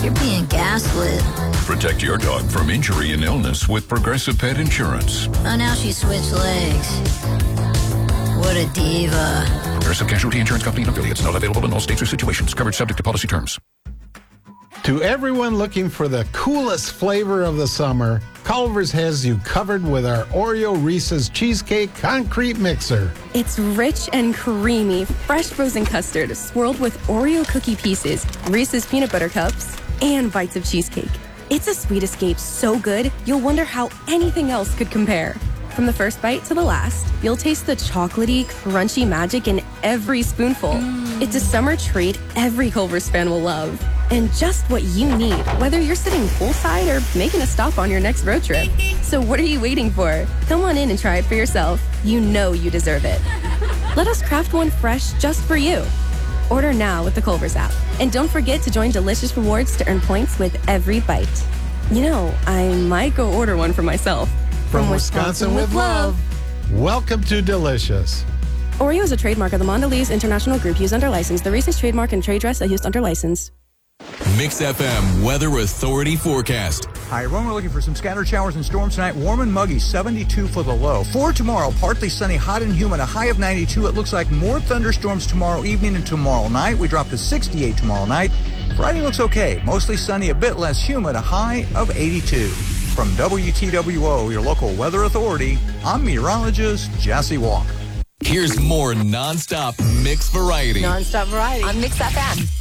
You're being gaslit. Protect your dog from injury and illness with Progressive Pet Insurance. Oh, now she switched legs. What a diva. Progressive Casualty Insurance Company and affiliates. Not available in all states or situations. Covered subject to policy terms. To everyone looking for the coolest flavor of the summer, Culver's has you covered with our Oreo Reese's Cheesecake Concrete Mixer. It's rich and creamy, fresh frozen custard swirled with Oreo cookie pieces, Reese's peanut butter cups, and bites of cheesecake. It's a sweet escape so good, you'll wonder how anything else could compare. From the first bite to the last, you'll taste the chocolatey, crunchy magic in every spoonful. It's a summer treat every Culver's fan will love. And just what you need, whether you're sitting poolside or making a stop on your next road trip. So what are you waiting for? Come on in and try it for yourself. You know you deserve it. Let us craft one fresh just for you. Order now with the Culver's app. And don't forget to join Delicious Rewards to earn points with every bite. You know, I might go order one for myself. From Wisconsin with love. Welcome to Delicious. Oreo is a trademark of the Mondelez International Group used under license. The Reese's trademark and trade dress are used under license. Mix FM Weather Authority forecast. Hi, everyone. We're looking for some scattered showers and storms tonight. Warm and muggy, 72 for the low. For tomorrow, partly sunny, hot and humid, a high of 92. It looks like more thunderstorms tomorrow evening and tomorrow night. We drop to 68 tomorrow night. Friday looks okay. Mostly sunny, a bit less humid, a high of 82. From WTWO, your local weather authority, I'm meteorologist Jesse Walker. Here's more nonstop mix variety. Nonstop variety on Mix FM.